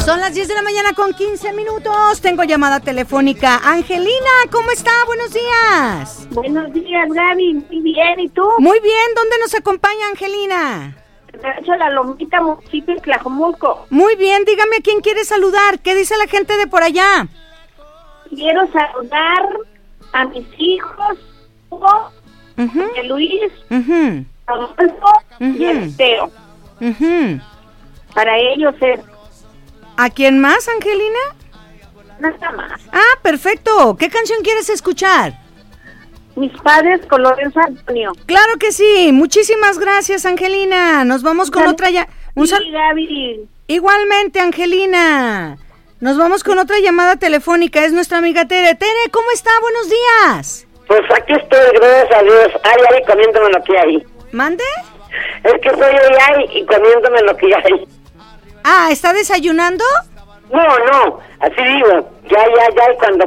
Son las 10 de la mañana con 15 minutos. Tengo llamada telefónica. Angelina, ¿cómo está? Buenos días. Buenos días, Gaby. Muy bien, ¿y tú? Muy bien. ¿Dónde nos acompaña, Angelina? Rancho La Lomita, municipio de Tlajomulco. Muy bien. Dígame a quién quiere saludar. ¿Qué dice la gente de por allá? Quiero saludar a mis hijos, Hugo, Luis, Rodolfo y Esteo. Para ellos es... ¿A quién más, Angelina? Nada más. Ah, perfecto. ¿Qué canción quieres escuchar? Mis padres con Lorenzo Antonio. Claro que sí. Muchísimas gracias, Angelina. Nos vamos con otra ya. Sí, Gaby. Igualmente, Angelina. Nos vamos con otra llamada telefónica. Es nuestra amiga Tere. Tere, ¿cómo está? Buenos días. Pues aquí estoy, gracias a Dios. Ay, comiéndome lo que hay. ¿Mande? Es que estoy ahí y comiéndome lo que hay. Ah, ¿está desayunando? No, así digo. Ya, cuando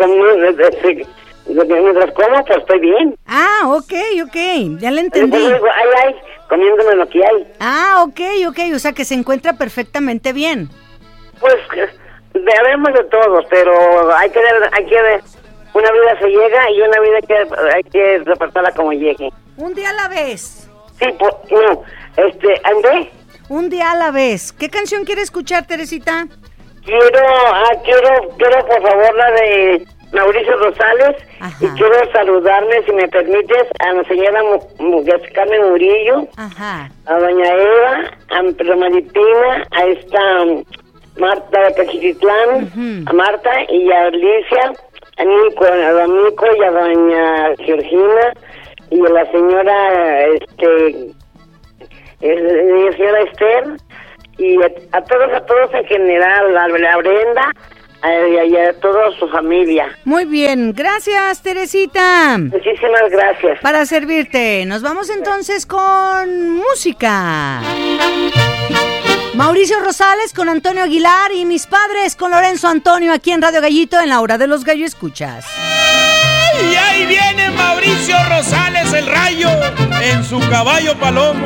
mientras como, pues estoy bien. Ah, ok, ya le entendí. Digo, ay, comiéndome lo que hay. Ah, ok, o sea que se encuentra perfectamente bien. Pues, debemos de todos, pero hay que ver, una vida se llega y una vida hay que repartirla como llegue. Un día a la vez. Sí, pues, no, ¿andé? Un día a la vez. ¿Qué canción quiere escuchar, Teresita? Quiero por favor la de Mauricio Rosales. Ajá. Y quiero saludarme, si me permites, a la señora Carmen Murillo. Ajá. A doña Eva, a Maripina, a esta Marta de Cachiquitlán, a Marta y a Alicia, a Nico y a doña Georgina y a la señora la señora Esther y a todos en general, a la Brenda y a toda su familia. Muy bien, gracias, Teresita. Muchísimas gracias. Para servirte. Nos vamos entonces con música. Mauricio Rosales con Antonio Aguilar y Mis Padres con Lorenzo Antonio aquí en Radio Gallito en la Hora de los Gallo Escuchas. Y ahí viene Mauricio Rosales el Rayo en su caballo palomo.